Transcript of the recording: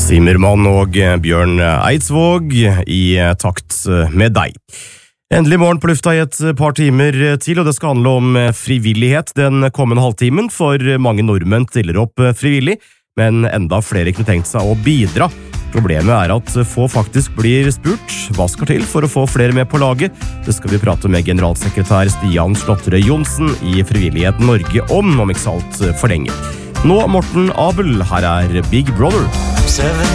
Zimmermann og Bjørn Eidsvåg i takt med deg. Endelig morgen på lufta i et par timer til, og det skal handle om frivillighet den kommende halvtimen, for mange nordmenn stiller opp frivillig, men enda flere kunne tenkt seg å bidra. Problemet at få faktisk blir spurt. Hva skal til for å få flere med på laget? Det skal vi prate med generalsekretær Stian Slåtterøy Johnsen i Frivillighet Norge om ikke så alt for lenge. Nå Morten Abel, her Big Brother.